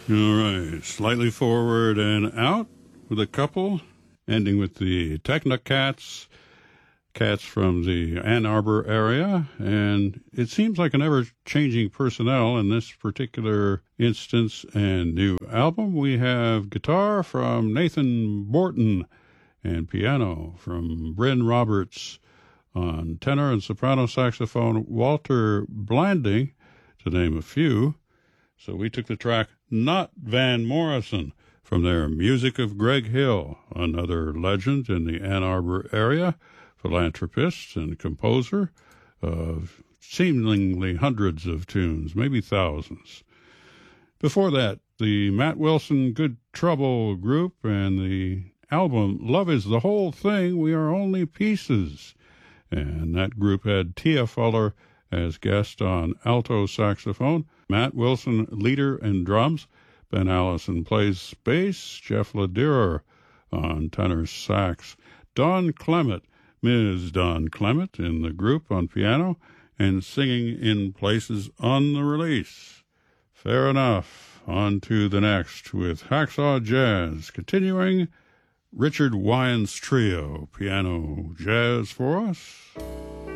All right, slightly forward and out with a couple, ending with the Technocats, cats from the Ann Arbor area, and it seems like an ever-changing personnel in this particular instance and new album. We have guitar from Nathan Borton and piano from Bryn Roberts, on tenor and soprano saxophone Walter Blanding, to name a few. So we took the track Not Van Morrison from their Music of Greg Hill, another legend in the Ann Arbor area, philanthropist and composer of seemingly hundreds of tunes, maybe thousands. Before that, the Matt Wilson Good Trouble group and the album Love Is the Whole Thing, We Are Only Pieces. And that group had Tia Fuller as guest on alto saxophone, Matt Wilson leader and drums, Ben Allison plays bass, Jeff Lederer on tenor sax, Don Clement, Ms. Don Clement in the group on piano, and singing in places on the release. Fair enough. On to the next with Hacksaw Jazz. Continuing, Richard Wyans Trio, piano jazz for us.